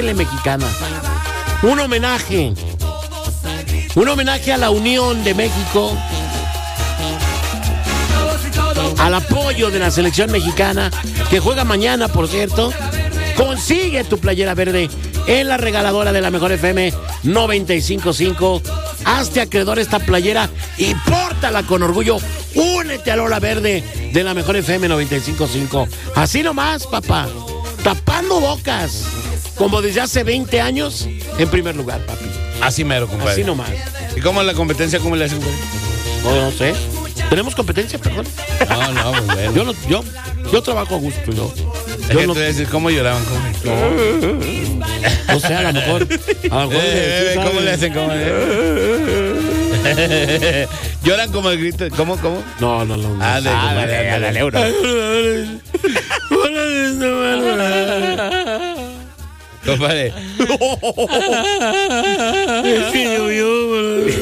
mexicana. Un homenaje a la Unión de México, al apoyo de la selección mexicana, que juega mañana, por cierto. Consigue tu playera verde en la regaladora de la Mejor FM 95.5. Hazte acreedor a esta playera y pórtala con orgullo. Únete a Lola Verde de la Mejor FM 95.5. Así nomás, papá. Tapando bocas. Como desde hace 20 años, en primer lugar, papi. Así mero, compadre. Así nomás. ¿Y cómo es la competencia? ¿Cómo le hacen, compadre? No sé. ¿Tenemos competencia, perdón? No, pues bueno. Yo trabajo a gusto, yo. Es que no... decir, ¿cómo lloraban? No sé, a lo mejor. ¿Cómo le hacen? Lloran como el grito. ¿Cómo? No. Dale, uno. Compadre. Es que llovió.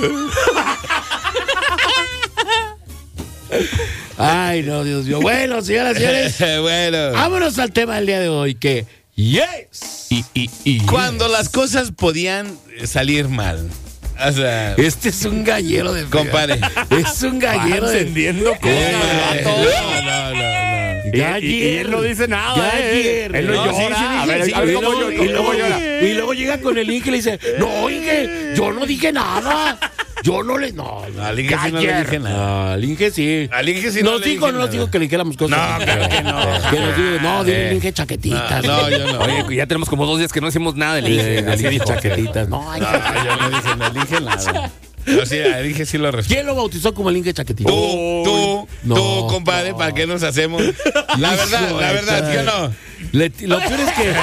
Ay, no, Dios mío. Bueno, señoras y señores. Bueno. Vámonos al tema del día de hoy, que yes. Cuando las cosas podían salir mal. O sea, este es un gallero de... compadre. Es un gallero de... encendiendo cosas. No. Y él no dice nada. Él no llora. Sí, a ver, ¿cómo llora? Y luego llega con el Inge y le dice, no, Inge, yo no dije nada. Yo no le... No, al Inge sí no le dije nada. Al Inge sí. Al Inge sí no le dije nada. No nos dijo que le dijéramos cosas. No, claro que no. No, dile al Inge chaquetitas. No, yo no. Oye, ya tenemos como 2 días que no decimos nada del Inge. Así dijo chaquetitas. No, yo no dije nada. Yo sí, al Inge sí lo respeto. ¿Quién lo bautizó como el Inge chaquetita? Tú, compadre, ¿para qué nos hacemos? La verdad, ¿sí o no? Lo peor es que...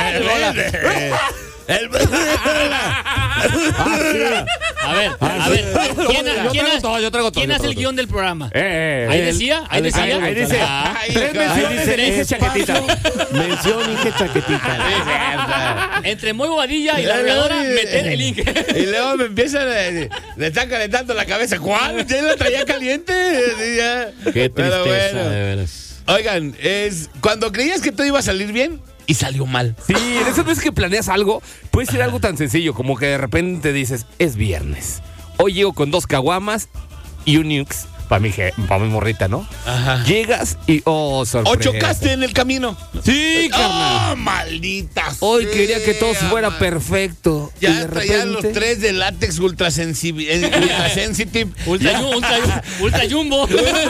A ver. ¿Quién hace el guión del programa? Ahí decía. Ahí dice. 3 menciones de Inge chaquetita. Mención Inge chaquetita. Entre Muy Bobadilla y la arregladora, meter el Inge. Y luego me empiezan a decir, le están calentando la cabeza. ¿Cuál? ¿Ya la traía caliente? Qué tristeza, de veras. Oigan, cuando creías que todo iba a salir bien y salió mal. Sí, en esas veces que planeas algo, puede ser algo tan sencillo como que de repente dices, es viernes. Hoy llego con 2 caguamas y un Nux para mi morrita, ¿no? Ajá. Llegas y, sorpresa. O chocaste en el camino. Sí, carnal. ¡Oh, maldita! Hoy quería que todo fuera perfecto. Ya y de traían repente... los 3 de látex ultra sensitive. Ultra Jumbo.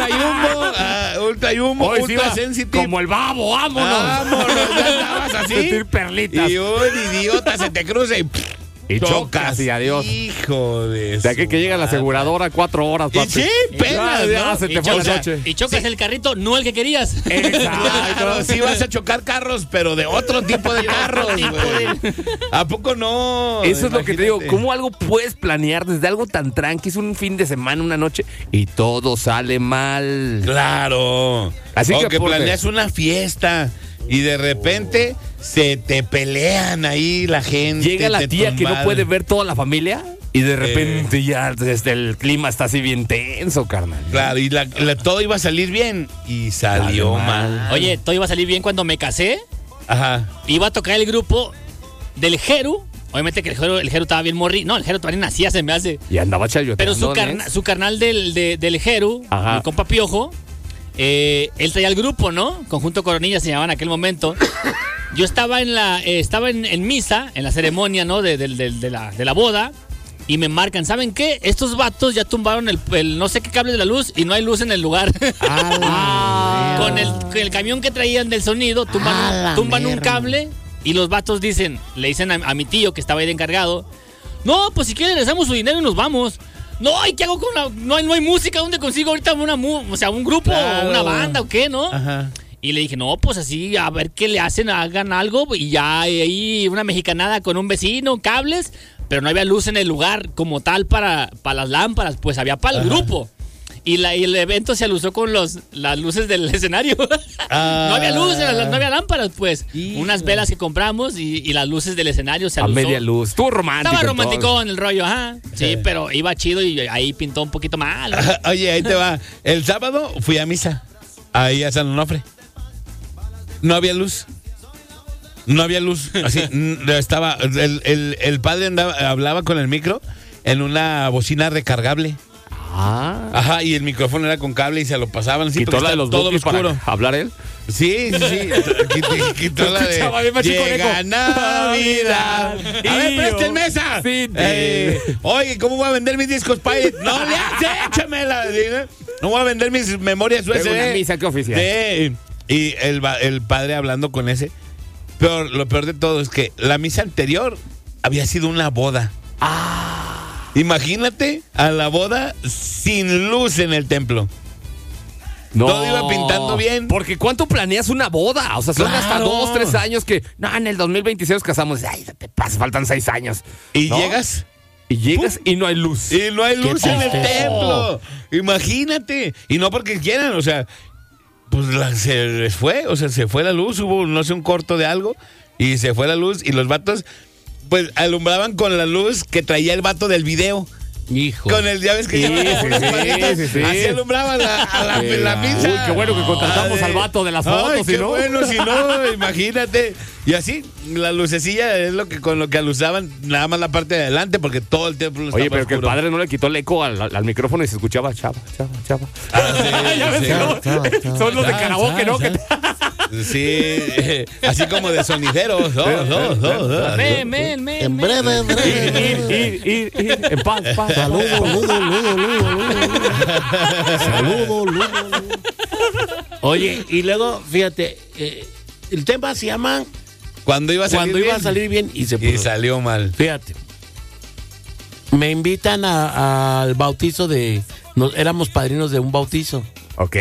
Ultra Jumbo, Hoy ultra sí sensitive. como el babo, vámonos. Ya estabas así. Sentir perlitas. Y un idiota se te cruza y chocas y adiós. Hijo de De aquí que llega la aseguradora 4 horas, Y papi. sí, penas, Ya ¿no? se te fue la noche. Y chocas el carrito, no el que querías. Exacto. Sí vas a chocar carros, pero de otro tipo de carros, güey. ¿A poco no? Eso es lo que te digo. Imagínate. ¿Cómo algo puedes planear desde algo tan tranqui? Es un fin de semana, una noche, y todo sale mal. Claro. Así o que aporte. planeas una fiesta y de repente se te pelean ahí la gente. Llega la te tía que no tumban. puede ver toda la familia y de repente ya desde el clima está así bien tenso, carnal. Claro, y todo iba a salir bien y salió mal. Oye, todo iba a salir bien cuando me casé. Ajá. Iba a tocar el grupo del Jeru. Obviamente que el Jeru estaba bien morri. No, el Jeru todavía nacía, se me hace. Y andaba chayoteando. Pero su carnal del Jeru, Ajá. mi compa Piojo, él traía el grupo, ¿no? Conjunto Coronilla se llamaba en aquel momento. Yo estaba en misa, en la ceremonia, ¿no? De la boda. Y me marcan, ¿saben qué? Estos vatos ya tumbaron el no sé qué cable de la luz y no hay luz en el lugar. Con el camión que traían del sonido, tumban un cable y los vatos le dicen a mi tío que estaba ahí de encargado, no, pues si quieren les damos su dinero y nos vamos. No, ¿y qué hago con no hay música? ¿Dónde consigo ahorita un grupo, Claro. una banda o qué, no? Ajá. Y le dije, no, pues así, a ver qué le hacen, hagan algo. Y ya ahí una mexicanada con un vecino, cables, pero no había luz en el lugar como tal para las lámparas, pues había para el grupo. Y el evento se alusó con las luces del escenario. No había luz, no había lámparas, pues. Unas velas que compramos y las luces del escenario se A alusó. media luz. Estuvo romántico. Estaba romántico en el rollo, ajá. Sí, pero iba chido y ahí pintó un poquito mal. Oye, ahí te va. El sábado fui a misa. Ahí a San Onofre. No había luz. No había luz, así, estaba, el padre hablaba con el micro en una bocina recargable. Ajá, y el micrófono era con cable y se lo pasaban así. ¿Quitó la de los todo bookies oscuro. para hablar él? Sí. Quitó la de Llega Navidad. A ver, presten mesa. Sí, Oye, ¿cómo voy a vender mis discos Pirate? No le hace, échamela. No voy a vender mis memorias USB. Tengo una misa que oficial. Sí. Y el padre hablando con ese. Lo peor de todo es que la misa anterior había sido una boda. Imagínate a la boda sin luz en el templo. No. Todo iba pintando bien. Porque ¿cuánto planeas una boda? O sea, son hasta Claro. 2, 3 años que... No, en el 2026 nos casamos. Ay, te pasa, faltan 6 años. Y ¿no? llegas Y no hay luz. y no hay luz en el tristeza. templo. Imagínate. Y no porque quieran, o sea, pues se les fue, o sea, se fue la luz, hubo, no sé, un corto de algo y se fue la luz y los vatos, pues, alumbraban con la luz que traía el vato del video. Hijo. Con el, ya ves que Sí, llevaba unas sí, palitas, sí. así alumbraba la misa. Uy, qué bueno que contratamos Ay, al vato de las fotos, ay, si qué no. bueno, si no, imagínate. Y así, la lucecilla es con lo que alusaban nada más la parte de adelante, porque todo el templo estaba Oye, pero que el oscuro. padre no le quitó el eco al micrófono y se escuchaba chava. Ah, sí, sí. Son los de karaoke, ¿no? Sí, así como de sonideros. Men. En breve. Ir. En paz. Saludo, Ludo. Oye, y luego, fíjate, el tema se llama Cuando iba a salir Cuando bien. iba a salir bien y se Y pudo. salió mal. Fíjate. Me invitan al bautizo éramos padrinos de un bautizo. Ok.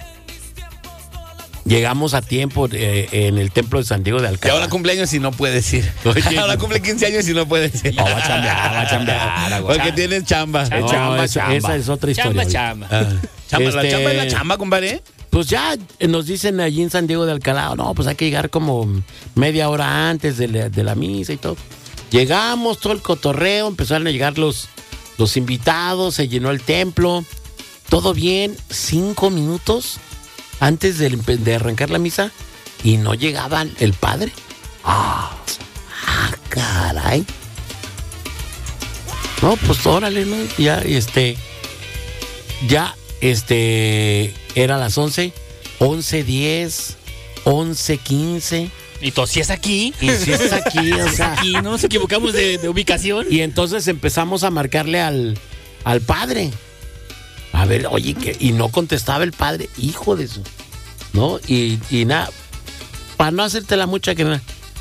Llegamos a tiempo en el templo de San Diego de Y Alcalá. ahora cumpleaños y no puedes ir. Ahora cumple 15 años y no puedes ir. No, va a chambear. Porque tienes chamba. No, chamba, esa chamba. esa es otra historia. Chamba. Ah, chamba, la Este- chamba es la chamba, compadre. Pues ya nos dicen allí en San Diego de Alcalá, no, pues hay que llegar como media hora antes de la misa y todo. Llegamos, todo el cotorreo, empezaron a llegar los invitados, se llenó el templo, todo bien, 5 minutos antes de arrancar la misa y no llegaba el padre. Caray. No, pues órale, ¿no? Ya, era las 11:10, 11:15. Y tosías aquí. Y si es aquí, o sea. Aquí no nos equivocamos de ubicación. Y entonces empezamos a marcarle al padre. A ver, oye, y no contestaba el padre, hijo de su. ¿No? Y nada, para no hacerte la mucha que nada,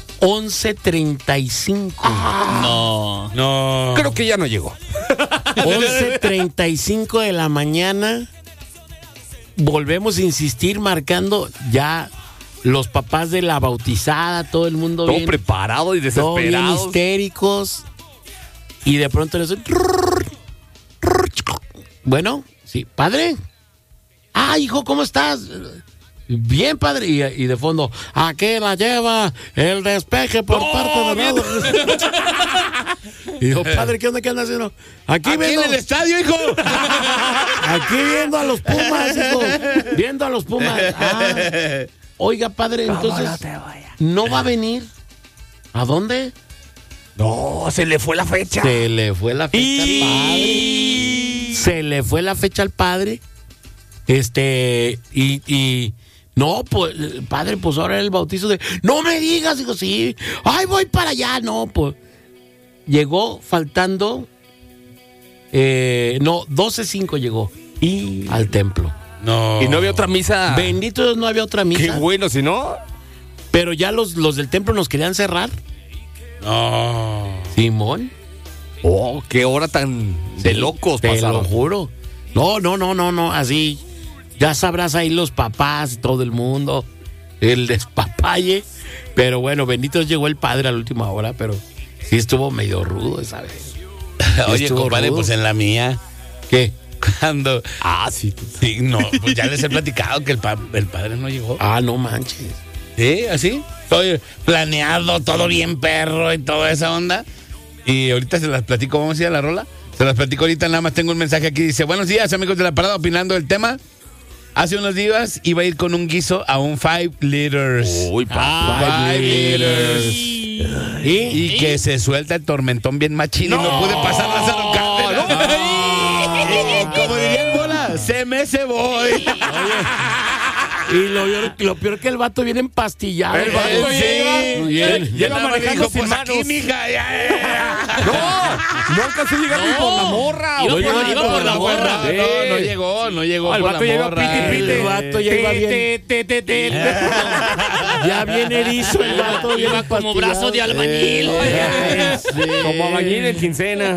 11:35. No. No. Creo que ya no llegó. 11:35 de la mañana. Volvemos a insistir marcando ya los papás de la bautizada, todo el mundo Todo bien, preparado y todo bien desesperado. histéricos. Y de pronto les bueno, sí, padre. Ah, hijo, ¿cómo estás? Bien, padre. Y de fondo, ¿a qué la lleva el despeje por parte de lado? Y digo, padre, ¿qué onda? ¿Qué anda haciendo? Aquí Aquí viendo, en el estadio, hijo. aquí viendo a los Pumas, hijo. Viendo a los Pumas. Ah, oiga, padre, entonces, ¿no va a venir? ¿A dónde? No, se le fue la fecha. Se le fue la fecha al padre. Se le fue la fecha al padre. Y no, pues, padre, pues ahora era el bautizo de. No me digas, digo, sí. Ay, voy para allá. No, pues. Llegó faltando. No, 12:05 llegó al templo. No. Y no había otra misa. Bendito Dios, no había otra misa. Qué bueno, si no. Pero ya los del templo nos querían cerrar. No. Simón. Oh, qué hora tan de Sí, locos te pasaron. lo juro. No, así. Ya sabrás ahí los papás, todo el mundo, el despapalle. Pero bueno, bendito Dios, llegó el padre a la última hora, pero sí estuvo medio rudo esa vez. Oye, estuvo compadre, rudo. pues en la mía, ¿Qué? cuando. Ah, sí. Sí, no, pues ya les he platicado que el padre no llegó. Ah, no manches. Sí, así. Todo planeado, todo bien perro y toda esa onda. Y ahorita se las platico, vamos a ir a la rola. Se las platico ahorita, nada más tengo un mensaje aquí. Dice, buenos días, amigos de La Parada, opinando del tema. hace unos días iba a ir con un guiso a un 5 liters. Uy, Ah, 5 liters. ¿Y? Y que se suelta el tormentón bien machín y no pude pasar Lázaro Cárdenas. Como diría el Bola, se me voy. Y lo peor que el vato viene empastillado. El vato Lleva manejando sin pues aquí, manos. mija. No alcanzó a llegar ni por la morra. Iba Oye, iba por la morra. No llegó el por vato la lleva morra. El vato ya iba bien. Ya viene erizo el vato. bien Iba como empastillado. brazo de albañil. Como albañil en quincena.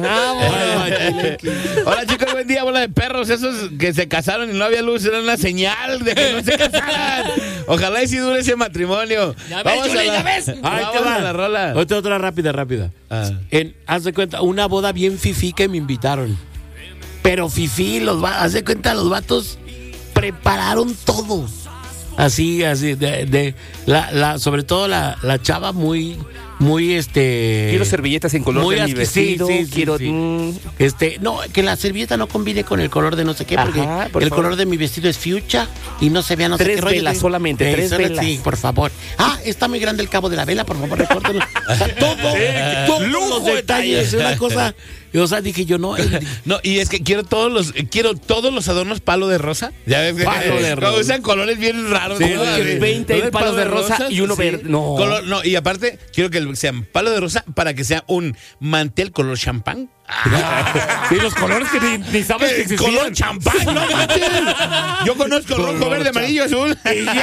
Hola chicos, buen día, bola de perros. Esos que se casaron y no había luz era una señal de que no se casaran. Ojalá y si dure ese matrimonio. Ya ves, Yuli, ya ves. Ahí te Vamos va. a la rola. Otra rápida. Ah. Haz de cuenta, una boda bien fifí que me invitaron. Pero fifí, haz de cuenta, los vatos prepararon todo. Así, sobre todo la chava muy, Quiero servilletas en color muy de mi asqui- vestido. sí, Quiero. sí. No, que la servilleta no combine con el color de no sé qué, porque Ajá, por el favor. color de mi vestido es fuchsia y no se vea no sé Tres qué rollo. velas solamente, tres velas. Sí, por favor. Está muy grande el cabo de la vela, por favor, recórtenlo. O sea, todos los detalles, es una cosa. O sea, dije yo, no. No, y es que quiero todos los adornos palo de rosa. Ya ves que Palo de rosa. usan colores bien raros. Sí, ¿no? que 20 Todo el palos de rosa y uno verde. No. No, y aparte, quiero que sean palo de rosa para que sea un mantel color champán. Sí, los colores que ni sabes que existían. Color champán, no manches. Yo conozco rojo, verde, amarillo, azul.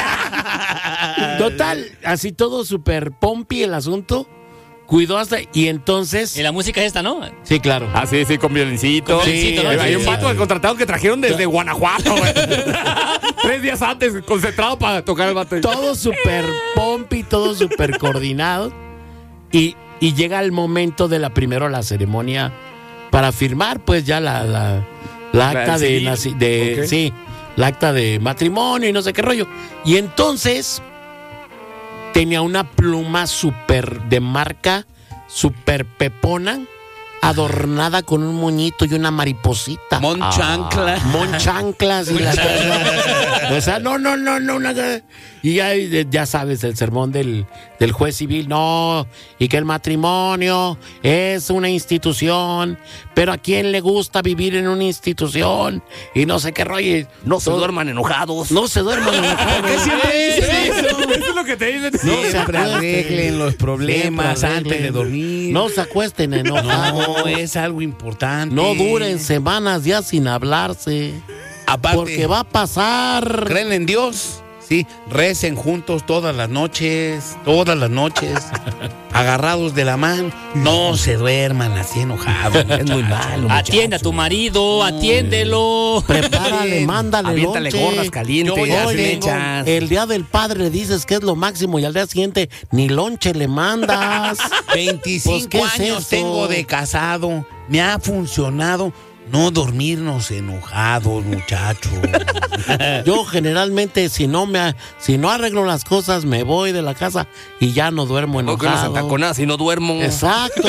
Total, así todo súper pompi el asunto. Cuidó hasta. Y entonces. Y la música es esta, ¿no? Sí, claro. Ah, sí, con violincito. Con violincito, ¿no? Hay un Sí, vato sí. contratado que trajeron desde Guanajuato, güey. 3 días antes, concentrado para tocar el vato. Todo súper pompi, todo súper coordinado. Y llega el momento de la ceremonia para firmar, pues ya la acta civil. Ok. sí, la acta de matrimonio y no sé qué rollo. Y entonces tenía una pluma súper de marca, súper pepona, adornada con un moñito y una mariposita. Monchancla. Monchanclas y la cosa. O sea, no. Y ya sabes, el sermón del juez civil, no, y que el matrimonio es una institución, pero a quién le gusta vivir en una institución y no sé qué rollo. No se duerman enojados. No se duerman enojados. ¿Qué siempre dices eso? Eso es lo que te dicen. Siempre arreglen los problemas Siempre antes de arreglen. dormir. No se acuesten enojados. No, es algo importante. No duren semanas ya sin hablarse. Aparte, Porque va a pasar. creen en Dios. Sí, recen juntos todas las noches, agarrados de la mano. No se duerman así enojados. Es muy malo. Atiende a tu marido, atiéndelo. Prepárale, mándale Aviéntale lonche. gorras calientes, Yo ya Oye, flechas. el día del padre le dices que es lo máximo y al día siguiente ni lonche le mandas. 25 Pues, ¿qué es años eso? tengo de casado. Me ha funcionado no dormirnos enojados, muchachos. Yo generalmente si no arreglo las cosas me voy de la casa y ya no duermo No, que uno se enojado. entaconada si no duermo. Exacto.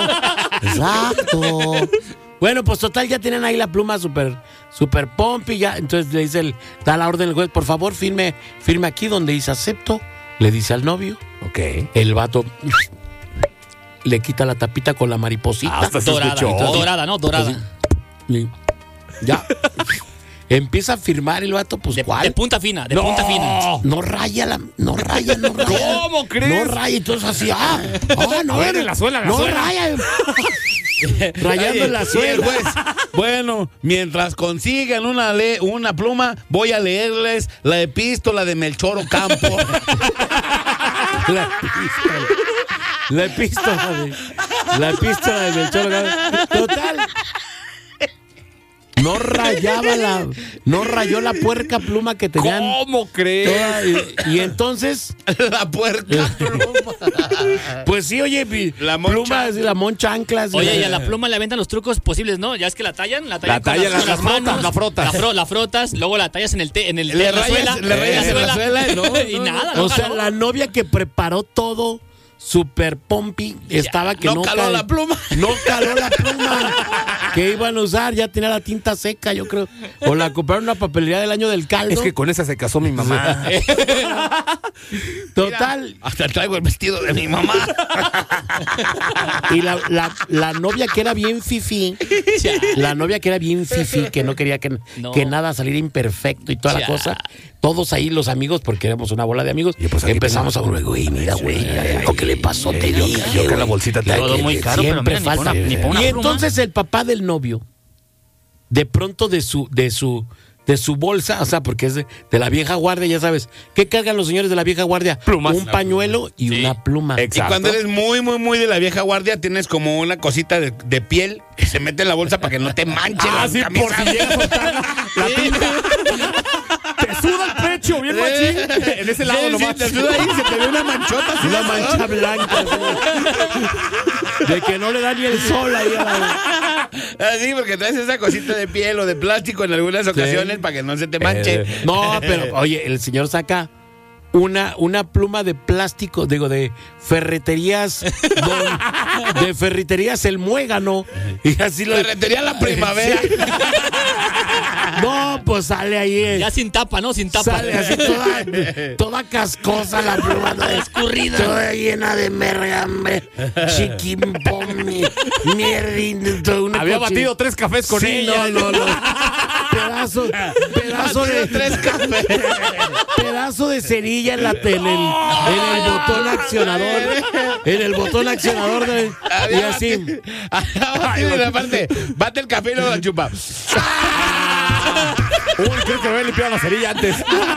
Bueno, pues total, ya tienen ahí la pluma súper pompi, ya. Entonces le dice da la orden el juez, por favor, firme aquí donde dice acepto. Le dice al novio. Ok. El vato le quita la tapita con la mariposita. Hasta se Dorada, escuchó. dorada, ¿no? Dorada. Y ya. Empieza a firmar el vato, pues De ¿cuál? punta fina, de punta fina. No raya. ¿Cómo crees? No raya, entonces así, no. A ver, en la suela, no raya. Rayando en la Y el suela. juez, bueno, mientras consigan una pluma, voy a leerles la epístola de Melchor Ocampo. La epístola de Melchor Ocampo. Total. No rayó la puerca pluma que tenían. ¿Cómo crees? toda, y entonces, La puerca pluma. pues sí, oye, La plumas y la monchanclas. Oye, y a la pluma le aventan los trucos posibles, ¿no? Ya es que la tallan con la las frotas. manos. La frotas, luego la tallas en el Le la rayas- suela. le rayas en la suela, ¿no? Y nada, O no sea, jaló. la novia que preparó todo super pompi estaba que no caló la pluma. No caló la pluma. que iban a usar, ya tenía la tinta seca, yo creo. O la compraron en una papelería del año del caldo. Es que con esa se casó mi mamá. Total. Mira, hasta traigo el vestido de mi mamá. Y la novia que era bien fifí, que no quería que nada saliera imperfecto y toda la cosa. Todos ahí los amigos, porque éramos una bola de amigos, pues empezamos a ver, güey, mira, güey, lo que le pasó, te dije. Yo que la bolsita te Todo muy caro, pero siempre mira, falta. ni pa' una Y pluma. entonces el papá del novio, de pronto de su bolsa, o sea, porque es de la vieja guardia, ya sabes, ¿qué cargan los señores de la vieja guardia? Plumas. Un pañuelo y una pluma. Exacto. Y cuando eres muy, muy, muy de la vieja guardia, tienes como una cosita de piel que se mete en la bolsa para que no te manche la Sí, camisa. por si llega a soltar la tinta. Te suda el pecho, bien machín. En ese lado Sí, nomás. te suda ahí, se te ve una manchota. así. Una mancha blanca. ¿Sí? De que no le da ni el sol ahí a la... Así, porque traes esa cosita de piel o de plástico en algunas ocasiones para que no se te manche. No, pero, oye, el señor saca una pluma de plástico, digo, de ferreterías, de ferreterías El Muégano. Y así lo... Ferretería La Primavera. No, pues sale ahí. Ya sin tapa, ¿no? Sin tapa. Sale así toda cascosa la pluma, toda escurrida. Toda llena de mergambre, chiquimpón, mierdín, toda una Había cochina. batido 3 cafés con Sí, ella. no. Pedazo de Tres cafés. pedazo de cerilla en el botón accionador. En el botón accionador y así. Aparte, bate el café y luego lo chupa. Uy, creo que me había limpiado la cerilla antes.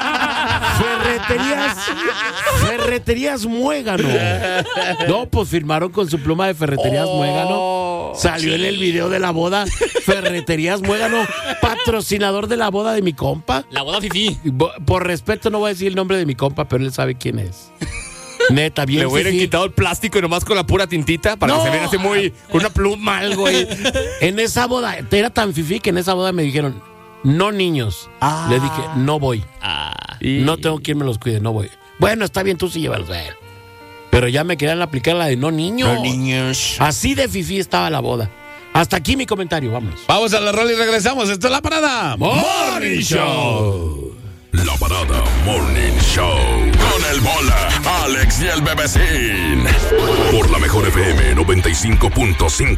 Ferreterías Muégano. No, pues firmaron con su pluma de Ferreterías Muégano. Salió en el video de la boda. Ferreterías Muégano, patrocinador de la boda de mi compa. La boda fifí. Por respeto no voy a decir el nombre de mi compa, pero él sabe quién es. Neta, bien Le hubieran fifí. quitado el plástico y nomás con la pura tintita para que se viera así muy... con una pluma, algo ahí. En esa boda, era tan fifí que en esa boda me dijeron, no niños. Le dije, no voy. No tengo quien me los cuide, no voy. Bueno, está bien, tú sí llévalos a él. Pero ya me querían aplicar la de no niños. No niños. Así de fifí estaba la boda. Hasta aquí mi comentario, vámonos. Vamos a la rola y regresamos. Esto es La Parada Morning Show. La Parada Morning Show. Con el Bola, Alex y el Bebecín. Por la mejor FM 95.5.